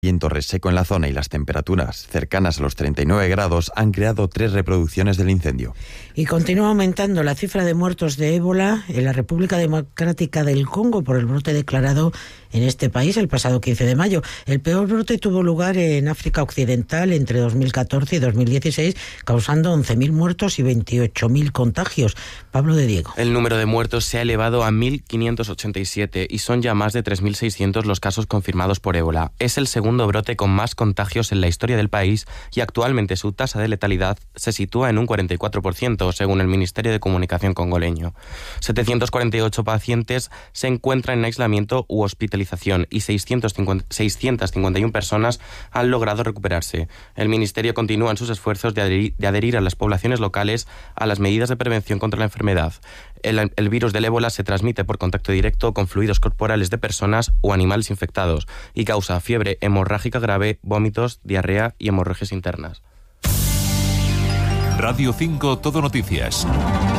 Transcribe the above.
viento reseco en la zona y las temperaturas cercanas a los 39 grados han creado 3 reproducciones del incendio. Y continúa aumentando la cifra de muertos de ébola en la República Democrática del Congo por el brote declarado en este país el pasado 15 de mayo. El peor brote tuvo lugar en África Occidental entre 2014 y 2016, causando 11.000 muertos y 28.000 contagios. Pablo de Diego. El número de muertos se ha elevado a 1.587 y son ya más de 3.600 los casos confirmados por ébola. Es el segundo brote con más contagios en la historia del país y actualmente su tasa de letalidad se sitúa en un 44%, según el Ministerio de Comunicación congoleño. 748 pacientes se encuentran en aislamiento u hospitalización y 651 personas han logrado recuperarse. El Ministerio continúa en sus esfuerzos de adherir a las poblaciones locales a las medidas de prevención contra la enfermedad. El virus del ébola se transmite por contacto directo con fluidos corporales de personas o animales infectados y causa fiebre hemorrágica grave, vómitos, diarrea y hemorragias internas. Radio 5 Todo Noticias.